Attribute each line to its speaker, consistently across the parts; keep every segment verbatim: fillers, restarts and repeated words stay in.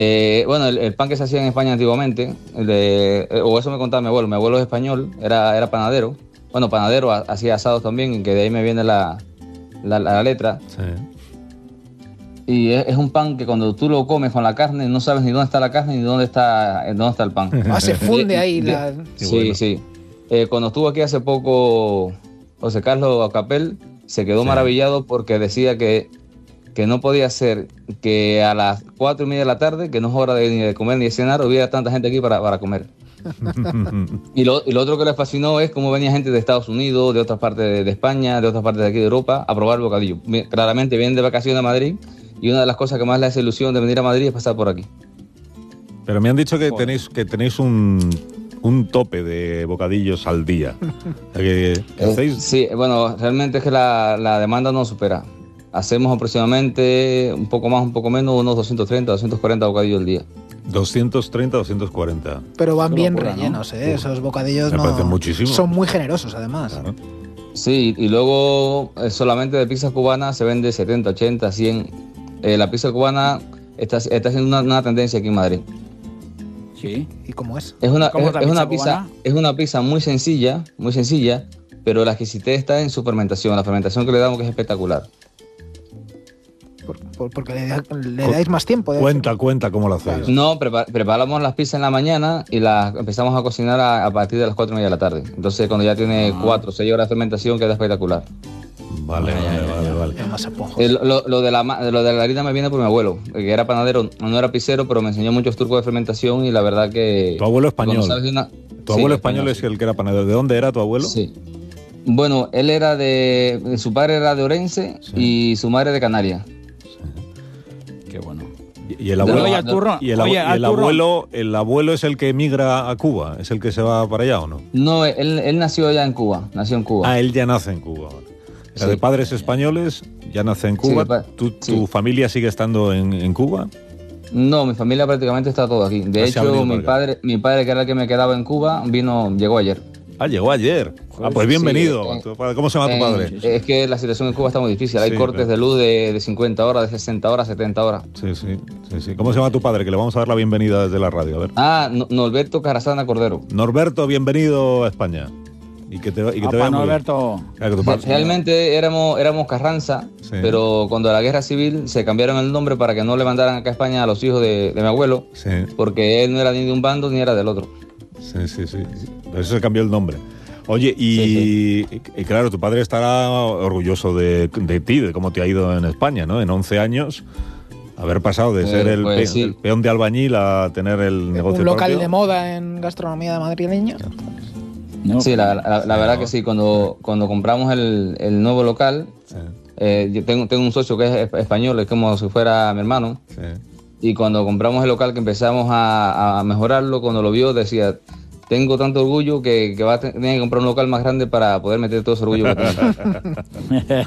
Speaker 1: Eh, bueno, el, el pan que se hacía en España antiguamente, el de, o eso me contaba mi abuelo, mi abuelo es español, era, era panadero. Bueno, panadero, hacía asados también, que de ahí me viene la, la, la letra.
Speaker 2: Sí.
Speaker 1: Y es, es un pan que cuando tú lo comes con la carne, no sabes ni dónde está la carne ni dónde está, dónde está el pan.
Speaker 3: Ah, se funde ahí.
Speaker 1: De,
Speaker 3: la...
Speaker 1: Sí,
Speaker 2: bueno.
Speaker 1: sí. Eh, cuando estuvo aquí hace poco José Carlos Acapel, se quedó
Speaker 2: Sí.
Speaker 1: maravillado porque decía que, que no podía ser que a las cuatro y media de la tarde, que no es hora de, ni de comer ni de cenar, hubiera tanta gente aquí para, para comer. Y lo, y lo otro que le fascinó es cómo venía gente de Estados Unidos, de otras partes de, de España, de otras partes de aquí de Europa, a probar el bocadillo. Claramente vienen de vacaciones a Madrid y una de las cosas que más le hace ilusión de venir a Madrid es pasar por aquí.
Speaker 2: Pero me han dicho que tenéis, que tenéis un, un tope de bocadillos al día. ¿Qué, qué
Speaker 1: Eh,
Speaker 2: hacéis?
Speaker 1: sí, bueno, realmente es que la, la demanda no supera. Hacemos aproximadamente un poco más, un poco menos, unos doscientos treinta, doscientos cuarenta bocadillos al día.
Speaker 2: doscientos treinta, doscientos cuarenta.
Speaker 3: Pero van
Speaker 4: Qué
Speaker 3: bien
Speaker 4: locura, ¿no?
Speaker 3: rellenos, ¿eh? Esos bocadillos
Speaker 2: Me
Speaker 3: no...
Speaker 2: parece muchísimo.
Speaker 3: Son muy generosos, además.
Speaker 2: Claro.
Speaker 1: Sí, y luego eh, solamente de pizza cubana se vende setenta, ochenta, cien. Eh, la pizza cubana está, está haciendo una, una tendencia aquí en Madrid.
Speaker 4: Sí.
Speaker 3: ¿Y cómo es?
Speaker 1: Es una,
Speaker 4: ¿Cómo
Speaker 1: es,
Speaker 4: es la
Speaker 1: es una
Speaker 4: pizza
Speaker 1: pizza,
Speaker 4: cubana?
Speaker 1: es una pizza muy sencilla, muy sencilla, pero la exquisitez está en su fermentación, la fermentación que le damos que es espectacular.
Speaker 3: Por, por- porque le, da- le dais más tiempo. de-
Speaker 2: Cuenta, cuenta cómo lo hacéis.
Speaker 1: No, prepa- preparamos las pizzas en la mañana y las empezamos a cocinar a, a partir de las cuatro y media de la tarde. Entonces, cuando ya tiene cuatro o seis horas de fermentación, queda espectacular.
Speaker 2: Vale, vale, vale, vale.
Speaker 3: Es más esponjoso.
Speaker 1: El- lo, lo de la, ma- lo de la harina me viene por mi abuelo, que era panadero, no era pizzero, pero me enseñó muchos trucos de fermentación y la verdad que...
Speaker 2: Tu abuelo español.
Speaker 1: cuando sabes de una-
Speaker 2: Tu
Speaker 1: Sí,
Speaker 2: abuelo español es el que era panadero. ¿De dónde era tu abuelo?
Speaker 1: Sí. Bueno, él era de... Su padre era de Orense y su madre de Canarias.
Speaker 4: Qué bueno.
Speaker 2: Y y el
Speaker 1: De
Speaker 2: abuelo,
Speaker 4: Oye, al turrón.
Speaker 2: y el,
Speaker 4: Oye,
Speaker 2: abue- y
Speaker 4: al
Speaker 2: el
Speaker 4: turrón.
Speaker 2: abuelo, el abuelo es el que emigra a Cuba, es el que se va para allá, ¿o no?
Speaker 1: No, él, él nació allá en Cuba, nació en Cuba.
Speaker 2: Ah, él ya nace en Cuba. Era
Speaker 1: Sí.
Speaker 2: de padres españoles, ya nace en Cuba.
Speaker 1: de pa-
Speaker 2: ¿Tu,
Speaker 1: sí.
Speaker 2: tu familia sigue estando en, en Cuba?
Speaker 1: No, mi familia prácticamente está todo aquí. De
Speaker 2: Ah, se ha
Speaker 1: hecho,
Speaker 2: venido
Speaker 1: mi
Speaker 2: para acá.
Speaker 1: padre, mi padre, que era el que me quedaba en Cuba, vino, llegó ayer.
Speaker 2: Ah, llegó ayer. Ah, pues
Speaker 1: Sí,
Speaker 2: bienvenido.
Speaker 1: eh,
Speaker 2: Tu padre- ¿Cómo se llama tu
Speaker 1: Eh,
Speaker 2: padre?
Speaker 1: Es que la situación en Cuba está muy difícil. Hay
Speaker 2: Sí,
Speaker 1: cortes
Speaker 2: claro.
Speaker 1: de luz de, de cincuenta horas, de sesenta horas, setenta horas.
Speaker 2: Sí, sí, sí, sí. ¿Cómo se llama tu padre? Que le vamos a dar la bienvenida desde la radio. A ver.
Speaker 1: Ah, No- Norberto Carrasana Cordero.
Speaker 2: Norberto, bienvenido a España. Y que te, y que te
Speaker 4: Apa,
Speaker 2: vaya muy bien.
Speaker 4: Norberto.
Speaker 2: Claro, que tu padre-
Speaker 1: Realmente éramos, éramos Carranza,
Speaker 2: Sí.
Speaker 1: pero cuando la guerra civil se cambiaron el nombre para que no le mandaran acá a España a los hijos de, de mi abuelo,
Speaker 2: Sí,
Speaker 1: porque él no era ni de un bando ni era del otro.
Speaker 2: sí, sí, sí. Por eso se cambió el nombre. Oye, y,
Speaker 1: Sí,
Speaker 2: y- y claro, tu padre estará orgulloso de, de ti, de cómo te ha ido en España, ¿no? En once años, haber pasado de
Speaker 1: Eh,
Speaker 2: ser el,
Speaker 1: pues
Speaker 2: pe-
Speaker 1: sí.
Speaker 2: el peón de albañil a tener el negocio
Speaker 3: Un local
Speaker 2: propio.
Speaker 3: de moda en gastronomía de madrileña.
Speaker 4: No,
Speaker 1: Sí, la, la- la
Speaker 2: Sí,
Speaker 1: verdad
Speaker 2: ¿no?
Speaker 1: que sí. Cuando, cuando compramos el, el nuevo local,
Speaker 2: Sí,
Speaker 1: eh, yo tengo, tengo un socio que es español, es como si fuera mi hermano.
Speaker 2: sí.
Speaker 1: Y cuando compramos el local, que empezamos a, a mejorarlo, cuando lo vio, decía: tengo tanto orgullo que, que va a tener que comprar un local más grande para poder meter todo ese orgullo que tengo.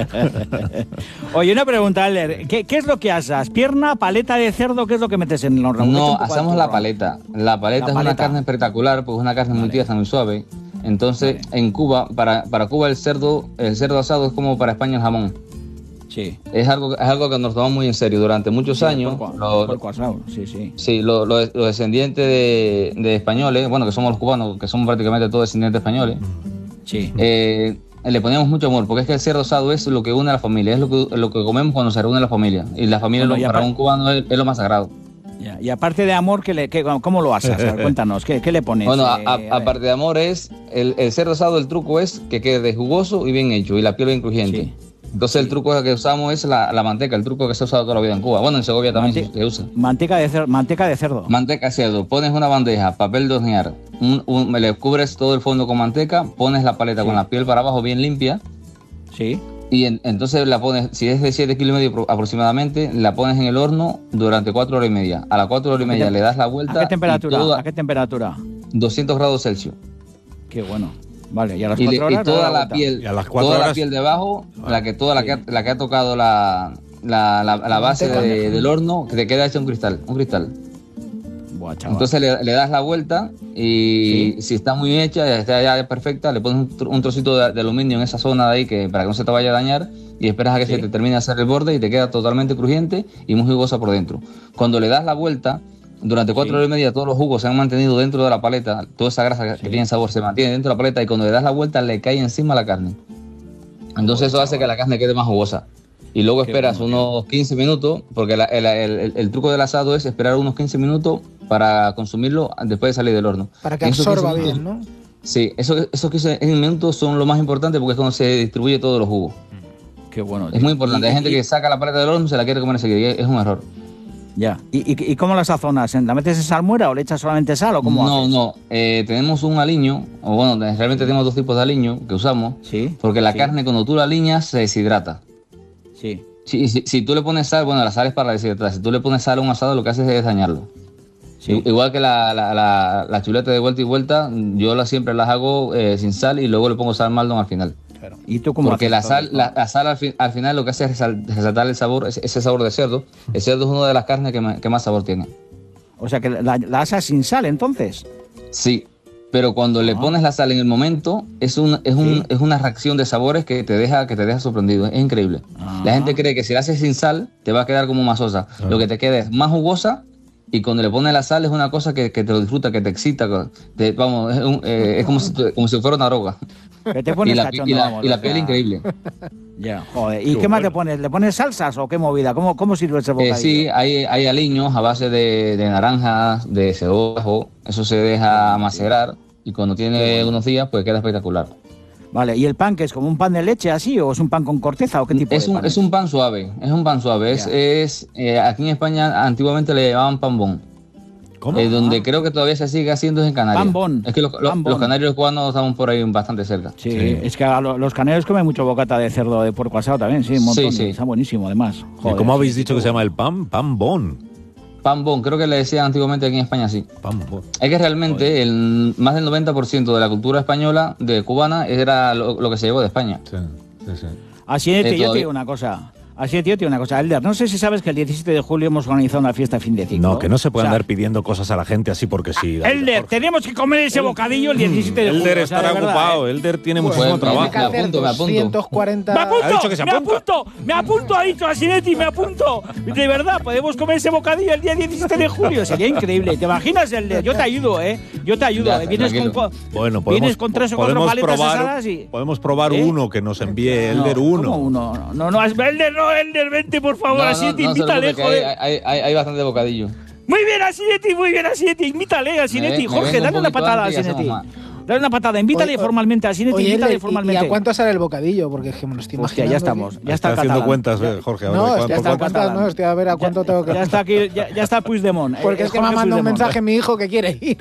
Speaker 4: Oye, una pregunta, Aller. ¿Qué, ¿Qué es lo que asas? ¿Pierna, paleta de cerdo? ¿Qué es lo que metes en el horno? Mete un
Speaker 1: No,
Speaker 4: poco al
Speaker 1: hacemos la
Speaker 4: turrón.
Speaker 1: paleta. La paleta
Speaker 4: La
Speaker 1: es una
Speaker 4: paleta.
Speaker 1: carne espectacular, porque es una carne muy tierna, muy suave. Entonces, en Cuba, para, para Cuba el cerdo, el cerdo asado es como para España el jamón.
Speaker 4: Sí.
Speaker 1: Es algo, es algo que nos tomamos muy en serio. Durante muchos
Speaker 4: Sí,
Speaker 1: años,
Speaker 4: porco-
Speaker 1: lo-
Speaker 4: porco asado, sí, sí.
Speaker 1: sí, lo- lo- los descendientes de, de españoles, bueno, que somos los cubanos, que somos prácticamente todos descendientes españoles,
Speaker 4: Sí.
Speaker 1: eh, le poníamos mucho amor, porque es que el cerdo asado es lo que une a la familia, es lo que, lo que comemos cuando se reúne la familia. Y la familia
Speaker 4: Bueno,
Speaker 1: lo-
Speaker 4: y
Speaker 1: para
Speaker 4: aparte-
Speaker 1: un cubano es, es lo más sagrado.
Speaker 4: Ya. Y aparte de amor, ¿qué le, qué- ¿cómo lo asas? A ver, cuéntanos, ¿qué, qué le pones?
Speaker 1: Bueno, a-
Speaker 4: Eh,
Speaker 1: a-
Speaker 4: a ver.
Speaker 1: aparte de amor es, el, el cerdo asado, el truco es que quede jugoso y bien hecho, y la piel bien crujiente.
Speaker 4: Sí.
Speaker 1: Entonces el truco que usamos es la, la manteca, el truco que se ha usado toda la vida en Cuba. Bueno, en Segovia también
Speaker 4: Mante-
Speaker 1: se, se usa.
Speaker 4: Manteca de, cer- manteca de cerdo.
Speaker 1: Manteca de cerdo, pones una bandeja, papel de hornear, un- un- le cubres todo el fondo con manteca, pones la paleta
Speaker 4: Sí.
Speaker 1: con la piel para abajo bien limpia,
Speaker 4: Sí.
Speaker 1: y en- entonces la pones, si es de siete kilos y medio pro- aproximadamente, la pones en el horno durante cuatro horas y media. A las cuatro horas y media
Speaker 4: tem-
Speaker 1: le das la vuelta.
Speaker 4: ¿A qué temperatura?
Speaker 1: y todo a
Speaker 4: ¿A qué temperatura?
Speaker 1: doscientos grados Celsius.
Speaker 4: Qué bueno. Vale, y a las
Speaker 1: Y, le-
Speaker 4: cuatro
Speaker 1: y
Speaker 4: horas. le da
Speaker 1: toda la
Speaker 4: vuelta.
Speaker 1: piel,
Speaker 2: Y a las cuatro
Speaker 1: toda la
Speaker 2: horas-
Speaker 1: piel de abajo, la que toda la,
Speaker 4: Sí.
Speaker 1: que, ha- la que ha tocado la, la, la, la base
Speaker 3: manteca.
Speaker 1: de- del horno, que te queda hecha un cristal, un cristal.
Speaker 4: Buah, chaval.
Speaker 1: Entonces le, le das la vuelta y
Speaker 4: Sí.
Speaker 1: si está muy hecha, ya está ya perfecta, le pones un, tro- un trocito de, de aluminio en esa zona de ahí que, para que no se te vaya a dañar y esperas a que
Speaker 4: Sí.
Speaker 1: se te termine de hacer el borde y te queda totalmente crujiente y muy jugosa por dentro. Cuando le das la vuelta, durante cuatro
Speaker 4: Sí.
Speaker 1: horas y media todos los jugos se han mantenido dentro de la paleta, toda esa grasa que,
Speaker 4: Sí.
Speaker 1: que tiene sabor se mantiene dentro de la paleta y cuando le das la vuelta le cae encima la carne. Entonces eso hace que la carne quede más jugosa. Y luego
Speaker 4: Qué
Speaker 1: esperas
Speaker 4: bueno,
Speaker 1: unos quince minutos, porque la- el, el- el- el truco del asado es esperar unos quince minutos para consumirlo después de salir del horno.
Speaker 3: Para que
Speaker 1: Y esos
Speaker 3: absorba
Speaker 1: quince
Speaker 3: bien,
Speaker 1: minutos-
Speaker 3: ¿no?
Speaker 1: Sí, esos, esos quince minutos son lo más importante porque es cuando se distribuye todos los jugos.
Speaker 4: Qué bueno.
Speaker 1: Es
Speaker 4: tío.
Speaker 1: muy importante.
Speaker 4: Y-
Speaker 1: Hay gente
Speaker 4: y-
Speaker 1: que saca la paleta del horno y se la quiere comer enseguida. Y es un error.
Speaker 4: Ya. ¿Y, y, y cómo la sazonas? ¿La metes en salmuera o le echas solamente sal o cómo
Speaker 1: No,
Speaker 4: haces?
Speaker 1: no. Eh, tenemos un aliño, o bueno, realmente tenemos dos tipos de aliño que usamos.
Speaker 4: Sí.
Speaker 1: Porque la
Speaker 4: sí,
Speaker 1: carne cuando tú la aliñas se deshidrata.
Speaker 4: Sí.
Speaker 1: Si, si, si tú le pones sal, bueno, la sal es para la deshidratar. Si tú le pones sal a un asado, lo que haces es dañarlo.
Speaker 4: Sí.
Speaker 1: Igual que la, la, la, la chuleta de vuelta y vuelta, yo la, siempre las hago eh, sin sal y luego le pongo sal Maldon al final.
Speaker 4: Claro. ¿Y tú cómo
Speaker 1: Porque
Speaker 4: haces
Speaker 1: la
Speaker 4: entonces?
Speaker 1: sal, la, la sal al, fi- al final lo que hace es resal- resaltar el sabor, ese, ese sabor de cerdo. El cerdo es una de las carnes que, ma- que más sabor tiene.
Speaker 4: O sea, que la, la asas sin sal, entonces.
Speaker 1: Sí, pero cuando le
Speaker 4: Ah.
Speaker 1: pones la sal en el momento, es, un, es, un,
Speaker 4: Sí.
Speaker 1: es una reacción de sabores que te deja, que te deja sorprendido. Es increíble.
Speaker 4: Ah.
Speaker 1: La gente cree que si la haces sin sal, te va a quedar como masosa.
Speaker 2: Ah.
Speaker 1: Lo que te queda es más jugosa. Y cuando le pones la sal es una cosa que, que te lo disfruta, que te excita. Te- vamos, es, un- eh, es como, si, tu- como si fuera una droga.
Speaker 4: Que te
Speaker 1: Y
Speaker 4: pones
Speaker 1: la,
Speaker 4: cachondo,
Speaker 1: y la-
Speaker 4: vamos,
Speaker 1: y la
Speaker 4: o
Speaker 1: piel
Speaker 4: sea,
Speaker 1: increíble.
Speaker 4: Ya, joder. ¿Y
Speaker 2: Qué
Speaker 4: qué más
Speaker 2: bueno.
Speaker 4: le pones? ¿Le pones salsas o qué movida? ¿Cómo, cómo sirve ese
Speaker 1: Eh,
Speaker 4: bocadillo?
Speaker 1: sí, hay, hay aliños a base de, de naranjas, de cebolla, ajo. Eso se deja macerar y cuando tiene unos días, pues queda espectacular.
Speaker 4: Vale, ¿y el pan que es como un pan de leche así o es un pan con corteza o qué tipo
Speaker 1: Es
Speaker 4: de
Speaker 1: un,
Speaker 4: pan
Speaker 1: es un pan suave, es un pan suave. Es,
Speaker 4: Ya.
Speaker 1: es eh, aquí en España antiguamente le llamaban pan bon.
Speaker 2: ¿Cómo?
Speaker 1: Eh, donde
Speaker 4: Ah.
Speaker 1: creo que todavía se sigue haciendo es en Canarias.
Speaker 4: Pan bon.
Speaker 1: Es que los, los-
Speaker 4: Pan bon.
Speaker 1: los canarios cubanos estamos por ahí bastante cerca.
Speaker 4: Sí,
Speaker 2: Sí.
Speaker 4: es que a lo- los canarios comen mucho bocata de cerdo de puerco asado también, sí, un montón.
Speaker 1: Sí, sí.
Speaker 4: Está buenísimo, además.
Speaker 2: ¿Y
Speaker 4: Joder,
Speaker 2: ¿Cómo
Speaker 4: sí,
Speaker 2: habéis
Speaker 4: sí,
Speaker 2: dicho que se
Speaker 4: qué
Speaker 2: llama el pan? Pan bon.
Speaker 1: Pan bon, creo que le decían antiguamente aquí en España así.
Speaker 2: Pan bon.
Speaker 1: Es que realmente el, más del noventa por ciento de la cultura española, de cubana, era lo, lo que se llevó de España.
Speaker 2: Sí, sí, sí.
Speaker 4: Así de
Speaker 1: Eh,
Speaker 4: tío, yo te
Speaker 1: todavía-
Speaker 4: digo una cosa. Así de tío, te digo una cosa. Elder, no sé si sabes que el diecisiete de julio hemos organizado una fiesta fin de ciclo.
Speaker 2: No, que no se puede
Speaker 4: O sea,
Speaker 2: andar pidiendo cosas a la gente así porque sí. David
Speaker 4: Elder,
Speaker 2: Jorge.
Speaker 4: tenemos que comer ese bocadillo el diecisiete de julio.
Speaker 2: Elder
Speaker 4: o sea,
Speaker 2: estará
Speaker 4: de verdad,
Speaker 2: ocupado,
Speaker 4: ¿eh?
Speaker 2: Elder tiene
Speaker 3: Pues,
Speaker 2: muchísimo
Speaker 1: pues,
Speaker 3: tiene
Speaker 2: trabajo.
Speaker 3: que
Speaker 1: me
Speaker 3: hacer
Speaker 1: apunto, me apunto.
Speaker 3: doscientos cuarenta...
Speaker 4: ¡Me apunto!
Speaker 2: Ha dicho que se
Speaker 4: ¡Me
Speaker 2: apunta.
Speaker 4: apunto! ¡Me apunto! Ha dicho Asinetti, me apunto. De verdad, podemos comer ese bocadillo el día diecisiete de julio. Sería increíble. ¿Te imaginas, Elder? Yo te ayudo, ¿eh? Yo te ayudo.
Speaker 1: Ya,
Speaker 4: ¿eh? Vienes con,
Speaker 1: tranquilo.
Speaker 4: co-
Speaker 2: Bueno, podemos,
Speaker 4: vienes con tres o cuatro
Speaker 2: podemos
Speaker 4: paletas
Speaker 2: probar,
Speaker 4: asadas y...
Speaker 2: podemos probar
Speaker 4: ¿Eh?
Speaker 2: uno que nos envíe Elder
Speaker 4: No,
Speaker 2: uno.
Speaker 4: ¿cómo uno? No, no, Elder, no, Elder, vente, por favor.
Speaker 1: No, no,
Speaker 4: Así te
Speaker 1: no se
Speaker 4: invítale,
Speaker 1: preocupe, que
Speaker 4: joder.
Speaker 1: hay, hay, hay, hay bastante bocadillo.
Speaker 4: Muy bien, Asinetti, muy bien, Asinetti. Invítale a Asinetti.
Speaker 1: Me- me
Speaker 4: Jorge,
Speaker 1: vengo
Speaker 4: dale
Speaker 1: un
Speaker 4: una
Speaker 1: poquito
Speaker 4: patada a
Speaker 1: antes y
Speaker 4: Asinetti.
Speaker 1: hacemos
Speaker 4: Dale una patada, invítale
Speaker 3: Oye,
Speaker 4: formalmente a Asinetti,
Speaker 3: Oye,
Speaker 4: invítale
Speaker 3: Elder, ¿y-
Speaker 4: formalmente.
Speaker 3: ¿y a cuánto sale el bocadillo? Porque es que me lo estoy
Speaker 4: Hostia,
Speaker 3: imaginando.
Speaker 4: ya
Speaker 3: aquí.
Speaker 4: estamos. Ya está,
Speaker 2: está haciendo
Speaker 4: catalán.
Speaker 2: cuentas, eh, Jorge. A ver,
Speaker 3: No,
Speaker 2: ¿cuánto-
Speaker 3: ya está
Speaker 2: cuánto-
Speaker 3: cuentas,
Speaker 4: catalán.
Speaker 3: no, estoy a ver a cuánto
Speaker 4: Ya-
Speaker 3: tengo que...
Speaker 4: Ya está aquí, ya, ya está Puigdemont.
Speaker 3: Porque
Speaker 4: eh,
Speaker 3: es que me
Speaker 4: Jorge
Speaker 3: ha mandado un
Speaker 4: Puigdemont.
Speaker 3: mensaje mi hijo que quiere ir.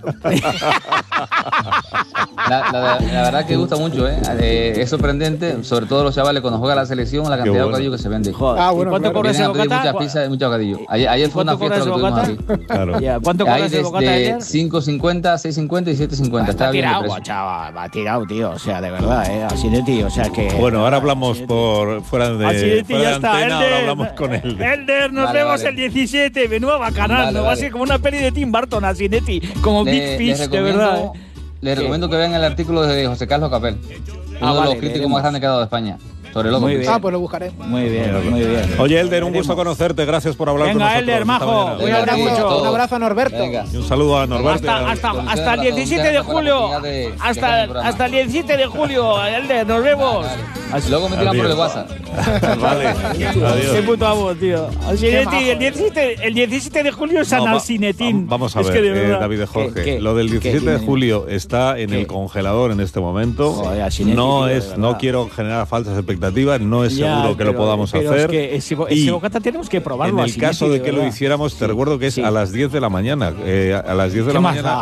Speaker 1: La, la- la verdad que gusta mucho, ¿eh? Eh, Es sorprendente, sobre todo los chavales cuando juega la selección, la cantidad
Speaker 2: bueno.
Speaker 1: de bocadillo que se vende.
Speaker 4: Joder,
Speaker 3: Ah,
Speaker 4: ¿y
Speaker 3: bueno,
Speaker 4: ¿cuánto
Speaker 3: claro.
Speaker 4: cobra ese
Speaker 1: Vienen a pedir
Speaker 4: bocata?
Speaker 1: muchas pizzas y mucho bocadillo. Ayer, ayer fue una
Speaker 4: ¿Cuánto
Speaker 1: fiesta
Speaker 4: cobra
Speaker 1: lo que
Speaker 4: ese
Speaker 1: tuvimos
Speaker 4: bocata?
Speaker 1: aquí.
Speaker 2: Claro.
Speaker 4: Ya, ¿Cuánto cobra
Speaker 1: Hay
Speaker 4: ese bocata
Speaker 1: desde
Speaker 4: ayer?
Speaker 1: cinco cincuenta, seis cincuenta y siete cincuenta.
Speaker 4: Está
Speaker 1: Está bien de
Speaker 4: tirado,
Speaker 1: precio.
Speaker 4: chaval, va tirado, tío. O sea, de verdad, ¿eh? Asinetti, o sea que...
Speaker 2: Bueno, ahora hablamos
Speaker 4: Asinetti.
Speaker 2: por fuera de,
Speaker 4: Asinetti,
Speaker 2: fuera
Speaker 4: ya
Speaker 2: de
Speaker 4: está.
Speaker 2: antena, ahora
Speaker 4: Elder,
Speaker 2: hablamos con él.
Speaker 4: Elder, nos
Speaker 1: Vale,
Speaker 4: vemos
Speaker 1: vale.
Speaker 4: el diecisiete. Menuda bacanal,
Speaker 1: Vale,
Speaker 4: ¿no? Va a
Speaker 1: vale.
Speaker 4: ser como una peli de Tim Burton, Asinetti. Como
Speaker 1: Le-
Speaker 4: Big
Speaker 1: les
Speaker 4: Fish, de
Speaker 1: recomiendo-
Speaker 4: verdad, ¿eh?
Speaker 1: Les recomiendo que vean el artículo de José Carlos Capel, uno
Speaker 4: Ah,
Speaker 1: de
Speaker 4: vale,
Speaker 1: los críticos
Speaker 4: leeremos.
Speaker 1: más grandes que ha dado de España. Sobre loco.
Speaker 4: Muy bien.
Speaker 3: Ah, pues lo buscaré.
Speaker 4: Muy bien, muy bien.
Speaker 2: Oye, Elder, un gusto conocerte. Gracias por hablar
Speaker 4: Venga,
Speaker 2: con nosotros.
Speaker 4: Elder,
Speaker 2: esta
Speaker 4: majo.
Speaker 2: mañana.
Speaker 4: Voy a
Speaker 1: Venga,
Speaker 4: hablar
Speaker 1: sí,
Speaker 4: mucho.
Speaker 1: todos.
Speaker 3: Un abrazo a Norberto.
Speaker 1: Venga.
Speaker 2: Y un saludo a Norberto.
Speaker 4: Hasta, hasta,
Speaker 1: Con
Speaker 4: hasta el
Speaker 1: ustedes,
Speaker 4: diecisiete de
Speaker 1: con la
Speaker 4: julio.
Speaker 1: oportunidad de- de hacer
Speaker 4: Hasta,
Speaker 1: el programa.
Speaker 4: hasta el diecisiete de julio, Elder, nos vemos.
Speaker 1: Así- Luego me tiran por el
Speaker 2: Adiós.
Speaker 1: WhatsApp.
Speaker 2: Vale.
Speaker 4: Qué
Speaker 2: Adiós.
Speaker 4: puto amo, tío. Asinetti, el diecisiete, el diecisiete de julio es San
Speaker 2: No, va-
Speaker 4: Alcinetín.
Speaker 2: Vamos a
Speaker 4: Es
Speaker 2: ver,
Speaker 4: que de
Speaker 2: eh,
Speaker 4: verdad.
Speaker 2: David de
Speaker 4: ¿Qué,
Speaker 2: Jorge.
Speaker 4: qué?
Speaker 2: Lo del
Speaker 4: ¿Qué?
Speaker 2: diecisiete de
Speaker 4: Dime.
Speaker 2: julio está en
Speaker 4: ¿Qué?
Speaker 2: el congelador en este momento.
Speaker 4: Joder, Asinetti,
Speaker 2: no
Speaker 4: tío, de
Speaker 2: es,
Speaker 4: verdad.
Speaker 2: no quiero generar falsas expectativas. No es
Speaker 4: Ya,
Speaker 2: seguro que
Speaker 4: pero-
Speaker 2: lo podamos
Speaker 4: pero
Speaker 2: hacer.
Speaker 4: Es que ese, bo-
Speaker 2: Y
Speaker 4: ese bocata tenemos que probarlo.
Speaker 2: en el
Speaker 4: Asinetti,
Speaker 2: caso de que lo
Speaker 4: verdad.
Speaker 2: hiciéramos, te
Speaker 4: Sí,
Speaker 2: recuerdo que es
Speaker 4: sí.
Speaker 2: a las diez de la mañana. Eh, a las diez de
Speaker 4: ¿Qué
Speaker 2: la
Speaker 4: más
Speaker 2: mañana.
Speaker 4: da?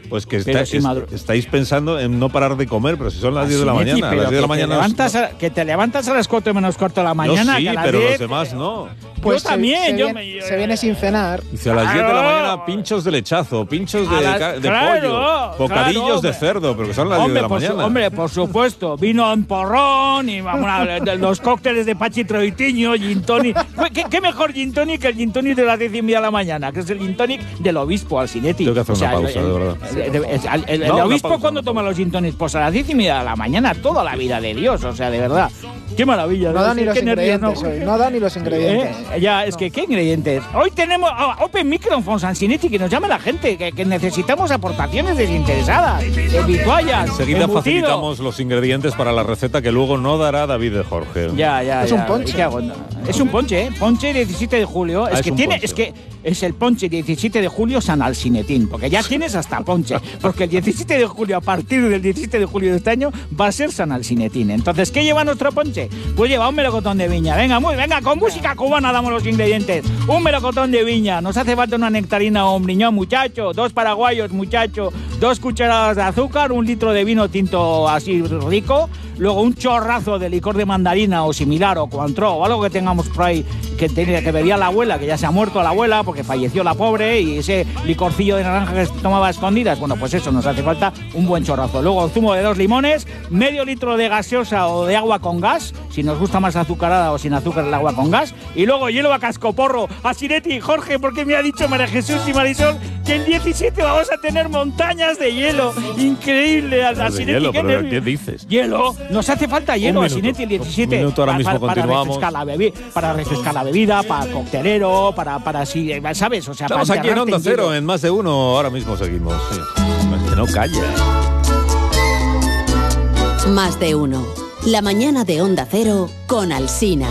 Speaker 2: Pues que
Speaker 4: Pero
Speaker 2: está,
Speaker 4: si
Speaker 2: es-
Speaker 4: madru-
Speaker 2: estáis pensando en no parar de comer, pero si son las diez de la
Speaker 4: Asinetti,
Speaker 2: mañana. A
Speaker 4: pero
Speaker 2: las diez de la
Speaker 4: que te
Speaker 2: mañana.
Speaker 4: levantas a- que te levantas a las cuatro menos cuarto de la mañana.
Speaker 2: Yo sí,
Speaker 4: que a las
Speaker 2: pero
Speaker 4: diez,
Speaker 2: los demás no.
Speaker 4: Pues
Speaker 3: se-
Speaker 4: también,
Speaker 3: se,
Speaker 4: yo
Speaker 3: viene,
Speaker 4: me-
Speaker 3: se viene sin cenar.
Speaker 2: Dice a las diez de la
Speaker 4: Claro.
Speaker 2: mañana pinchos de lechazo, pinchos de,
Speaker 4: A las-
Speaker 2: ca- de
Speaker 4: claro,
Speaker 2: pollo, bocadillos
Speaker 4: claro,
Speaker 2: de
Speaker 4: hombre.
Speaker 2: cerdo, pero que son las diez de
Speaker 4: Hombre,
Speaker 2: la
Speaker 4: por su-
Speaker 2: mañana.
Speaker 4: hombre, por supuesto. Vino en porrón y vamos a de los cócteles de Pachi Troitiño, gin tonic. ¿Qué, qué mejor gin tonic que el gin tonic de las diez y media de la mañana? Que es el gin tonic del obispo Alcinetti.
Speaker 2: Tengo que hacer una pausa,
Speaker 4: el,
Speaker 2: de verdad.
Speaker 4: El, el- el- el- el
Speaker 2: No, una
Speaker 4: obispo,
Speaker 2: pausa,
Speaker 4: ¿cuándo
Speaker 2: una
Speaker 4: toma
Speaker 2: pausa.
Speaker 4: los gin tonics? Pues a las diez y media de la mañana, toda la vida de Dios. O sea, de verdad. Qué maravilla.
Speaker 3: No
Speaker 4: ¿no?
Speaker 3: da ni
Speaker 4: Qué
Speaker 3: los
Speaker 4: nervios, ¿no?
Speaker 3: ingredientes hoy. No da ni los ingredientes.
Speaker 4: Eh, Ya, es que, ¿qué ingredientes? Hoy tenemos oh, Open Microphone Sansinetti, que nos llame la gente, que, que necesitamos aportaciones desinteresadas, de vituallas,
Speaker 2: Enseguida
Speaker 4: embutido.
Speaker 2: facilitamos los ingredientes para la receta que luego no dará David de Jorge.
Speaker 4: Ya, ya,
Speaker 3: Es
Speaker 4: ya.
Speaker 3: un ponche.
Speaker 4: ¿Y qué hago? No, Es un ponche, ¿eh? Ponche diecisiete de julio.
Speaker 2: Ah,
Speaker 4: es
Speaker 2: es
Speaker 4: que
Speaker 2: un
Speaker 4: tiene,
Speaker 2: ponche.
Speaker 4: es que es el ponche diecisiete de julio San Alcinetín, porque ya tienes hasta ponche, porque el diecisiete de julio, a partir del diecisiete de julio de este año, va a ser San Alcinetín. Entonces, ¿qué lleva nuestro ponche? Pues lleva un melocotón de viña. Venga, muy, venga, con música cubana damos los ingredientes. Un melocotón de viña. Nos hace falta una nectarina o un briñón, muchacho. Dos paraguayos, muchacho. Dos cucharadas de azúcar, un litro de vino tinto así rico. Luego un chorrazo de licor de mandarina o similar, o Cointreau, o algo que tengamos por ahí que, tenía, que bebía la abuela, que ya se ha muerto la abuela porque falleció la pobre, y ese licorcillo de naranja que tomaba a escondidas. Bueno, pues eso, nos hace falta un buen chorrazo. Luego zumo de dos limones, medio litro de gaseosa o de agua con gas, si nos gusta más azucarada o sin azúcar el agua con gas. Y luego hielo a cascoporro. Asinetti y Jorge, porque me ha dicho María Jesús y Marisol que el diecisiete vamos a tener montañas de hielo. Increíble,
Speaker 2: De
Speaker 4: Asinetti,
Speaker 2: hielo,
Speaker 4: qué
Speaker 2: pero
Speaker 4: nervio.
Speaker 2: ¿qué dices?
Speaker 4: Hielo, nos hace falta hielo,
Speaker 2: minuto.
Speaker 4: Asinetti, el diecisiete.
Speaker 2: Un minuto, ahora
Speaker 4: Pa-
Speaker 2: mismo
Speaker 4: pa- para
Speaker 2: continuamos.
Speaker 4: refrescar la bebi- para refrescar la bebida, para coctelero, para, para así, eh, ¿sabes? O sea,
Speaker 2: Estamos
Speaker 4: para
Speaker 2: aquí en
Speaker 4: enterrarte
Speaker 2: Onda
Speaker 4: en
Speaker 2: Cero,
Speaker 4: hielo.
Speaker 2: en más de uno, ahora mismo seguimos. Sí. Es que no calla.
Speaker 5: Más de uno. La mañana de Onda Cero con Alsina.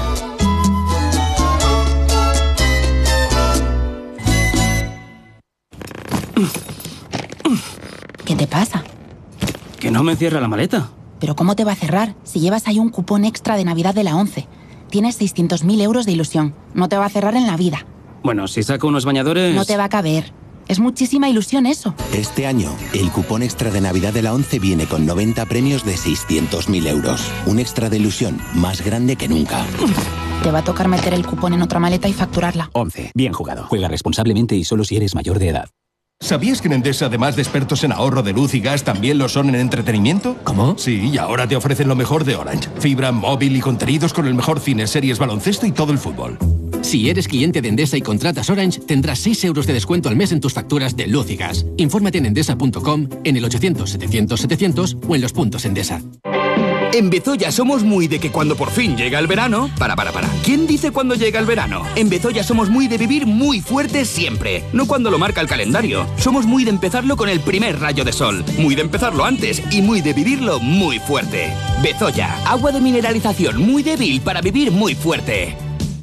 Speaker 6: ¿Qué te pasa?
Speaker 7: Que no me cierra la maleta.
Speaker 6: ¿Pero cómo te va a cerrar si llevas ahí un cupón extra de Navidad de la ONCE? Tienes seiscientos mil euros de ilusión. No te va a cerrar en la vida.
Speaker 7: Bueno, si saco unos bañadores...
Speaker 6: No te va a caber. Es muchísima ilusión eso.
Speaker 8: Este año, el cupón extra de Navidad de la ONCE viene con noventa premios de seiscientos mil euros. Un extra de ilusión más grande que nunca.
Speaker 6: Te va a tocar meter el cupón en otra maleta y facturarla.
Speaker 7: once. Bien jugado. Juega responsablemente y solo si eres mayor de edad.
Speaker 9: ¿Sabías que en Endesa, además de expertos en ahorro de luz y gas, también lo son en entretenimiento?
Speaker 7: ¿Cómo?
Speaker 9: Sí, y ahora te ofrecen lo mejor de Orange. Fibra, móvil y contenidos con el mejor cine, series, baloncesto y todo el fútbol.
Speaker 10: Si eres cliente de Endesa y contratas Orange, tendrás seis euros de descuento al mes en tus facturas de luz y gas. Infórmate en endesa punto com, en el ochocientos setecientos setecientos o en los puntos Endesa.
Speaker 11: En Bezoya somos muy de que cuando por fin llega el verano... Para, para, para. ¿Quién dice cuando llega el verano? En Bezoya somos muy de vivir muy fuerte siempre. No cuando lo marca el calendario. Somos muy de empezarlo con el primer rayo de sol. Muy de empezarlo antes y muy de vivirlo muy fuerte. Bezoya. Agua de mineralización muy débil para vivir muy fuerte.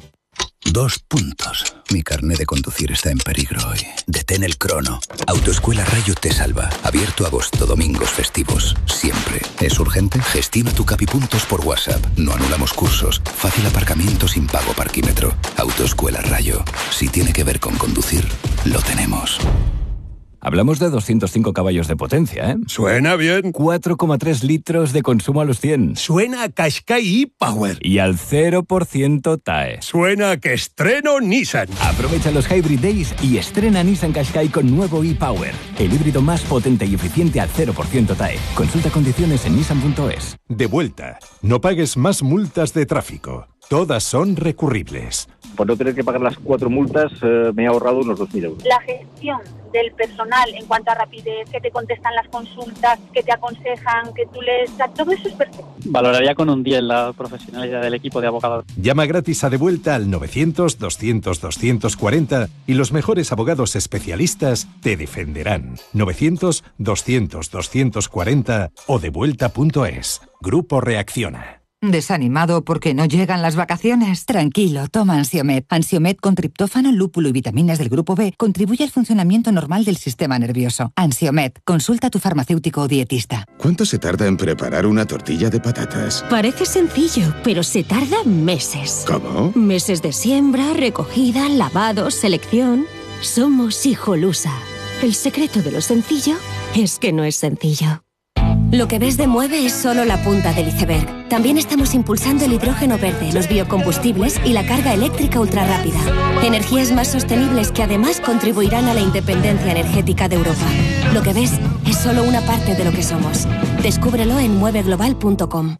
Speaker 12: Dos puntos. Mi carnet de conducir está en peligro hoy. Detén el crono. Autoescuela Rayo te salva. Abierto agosto, domingos, festivos. Siempre. ¿Es urgente? Gestiona tu Capipuntos por WhatsApp. No anulamos cursos. Fácil aparcamiento sin pago parquímetro. Autoescuela Rayo. Si tiene que ver con conducir, lo tenemos.
Speaker 13: Hablamos de doscientos cinco caballos de potencia, ¿eh?
Speaker 14: Suena bien.
Speaker 13: cuatro coma tres litros de consumo a los cien.
Speaker 14: Suena a Qashqai e-Power.
Speaker 13: Y al cero por ciento T A E.
Speaker 14: Suena a que estreno Nissan.
Speaker 13: Aprovecha los Hybrid Days y estrena Nissan Qashqai con nuevo e-Power. El híbrido más potente y eficiente al cero por ciento T A E. Consulta condiciones en nissan punto es.
Speaker 15: De vuelta. No pagues más multas de tráfico. Todas son recurribles.
Speaker 16: Por no tener que pagar las cuatro multas, eh, me he ahorrado unos dos mil euros.
Speaker 17: La gestión del personal en cuanto a rapidez, que te contestan las consultas, que te aconsejan, que tú les... Todo eso es perfecto.
Speaker 18: Valoraría con un diez la profesionalidad del equipo de abogados.
Speaker 15: Llama gratis a De Vuelta al novecientos, doscientos, doscientos cuarenta y los mejores abogados especialistas te defenderán. novecientos, doscientos, doscientos cuarenta o devuelta punto es. Grupo Reacciona.
Speaker 19: ¿Desanimado porque no llegan las vacaciones? Tranquilo, toma Ansiomet. Ansiomet con triptófano, lúpulo y vitaminas del grupo B contribuye al funcionamiento normal del sistema nervioso. Ansiomet, consulta a tu farmacéutico o dietista.
Speaker 20: ¿Cuánto se tarda en preparar una tortilla de patatas?
Speaker 21: Parece sencillo, pero se tarda meses.
Speaker 20: ¿Cómo?
Speaker 21: Meses de siembra, recogida, lavado, selección. Somos Hijolusa. El secreto de lo sencillo es que no es sencillo. Lo que ves de Mueve es solo la punta del iceberg. También estamos impulsando el hidrógeno verde, los biocombustibles y la carga eléctrica ultrarrápida. Energías más sostenibles que además contribuirán a la independencia energética de Europa. Lo que ves es solo una parte de lo que somos. Descúbrelo en mueve global punto com.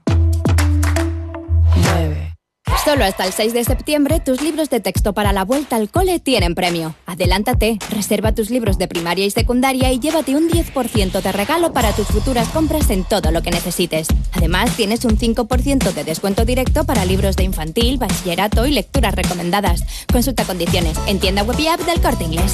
Speaker 1: Solo hasta el seis de septiembre, tus libros de texto para la vuelta al cole tienen premio. Adelántate, reserva tus libros de primaria y secundaria y llévate un diez por ciento de regalo para tus futuras compras en todo lo que necesites. Además, tienes un cinco por ciento de descuento directo para libros de infantil, bachillerato y lecturas recomendadas. Consulta condiciones en tienda web y app del Corte Inglés.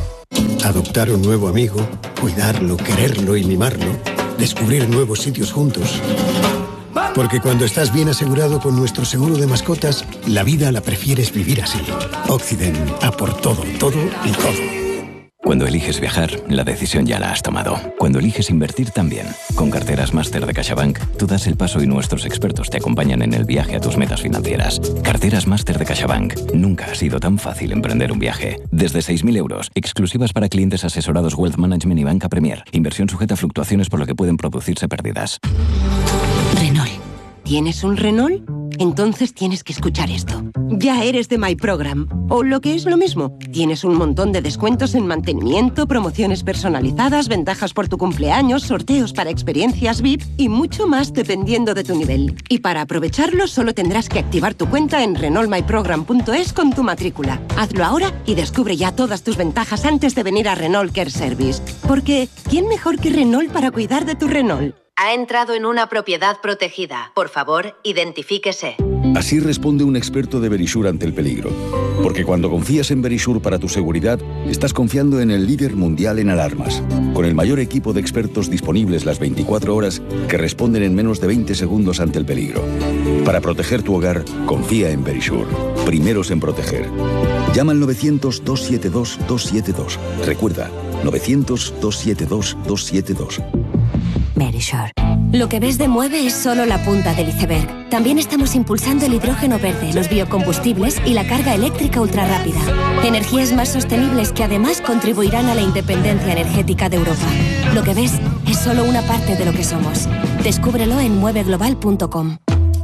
Speaker 22: Adoptar un nuevo amigo, cuidarlo, quererlo y mimarlo. Descubrir nuevos sitios juntos. Porque cuando estás bien asegurado con nuestro seguro de mascotas, la vida la prefieres vivir así. Occident, a por todo, todo y todo.
Speaker 7: Cuando eliges viajar, la decisión ya la has tomado. Cuando eliges invertir también. Con Carteras Máster de CaixaBank, tú das el paso y nuestros expertos te acompañan en el viaje a tus metas financieras. Carteras Máster de CaixaBank. Nunca ha sido tan fácil emprender un viaje. Desde seis mil euros, exclusivas para clientes asesorados Wealth Management y Banca Premier. Inversión sujeta a fluctuaciones por lo que pueden producirse pérdidas.
Speaker 23: Renault. ¿Tienes un Renault? Entonces tienes que escuchar esto. Ya eres de My Program. O lo que es lo mismo, tienes un montón de descuentos en mantenimiento, promociones personalizadas, ventajas por tu cumpleaños, sorteos para experiencias V I P y mucho más dependiendo de tu nivel. Y para aprovecharlo solo tendrás que activar tu cuenta en renault my program punto es con tu matrícula. Hazlo ahora y descubre ya todas tus ventajas antes de venir a Renault Care Service. Porque, ¿quién mejor que Renault para cuidar de tu Renault?
Speaker 24: Ha entrado en una propiedad protegida. Por favor, identifíquese.
Speaker 25: Así responde un experto de Verisure ante el peligro. Porque cuando confías en Verisure para tu seguridad, estás confiando en el líder mundial en alarmas. Con el mayor equipo de expertos disponibles las veinticuatro horas que responden en menos de veinte segundos ante el peligro. Para proteger tu hogar, confía en Verisure. Primeros en proteger. Llama al novecientos, dos siete dos, dos siete dos. Recuerda, novecientos, dos siete dos, dos siete dos.
Speaker 21: Verisure.
Speaker 1: Lo que ves de Mueve es solo la punta del iceberg. También estamos impulsando el hidrógeno verde, los biocombustibles y la carga eléctrica ultrarrápida. Energías más sostenibles que además contribuirán a la independencia energética de Europa. Lo que ves es solo una parte de lo que somos. Descúbrelo en mueve global punto com.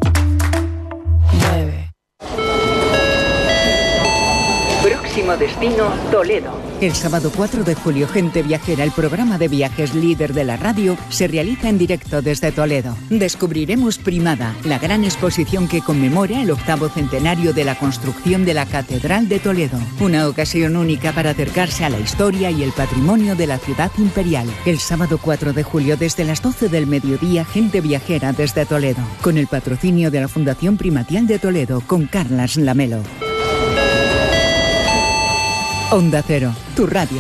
Speaker 26: Próximo destino, Toledo. El sábado cuatro de julio, Gente Viajera, el programa de viajes líder de la radio, se realiza en directo desde Toledo. Descubriremos Primada, la gran exposición que conmemora el octavo centenario de la construcción de la Catedral de Toledo. Una ocasión única para acercarse a la historia y el patrimonio de la ciudad imperial. El sábado cuatro de julio, desde las doce del mediodía, Gente Viajera desde Toledo. Con el patrocinio de la Fundación Primatial de Toledo, con Carlas Lamelo. Onda Cero, tu radio.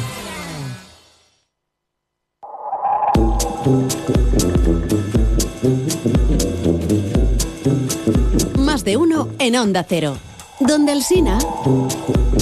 Speaker 5: Más de uno en Onda Cero. Donde Alsina.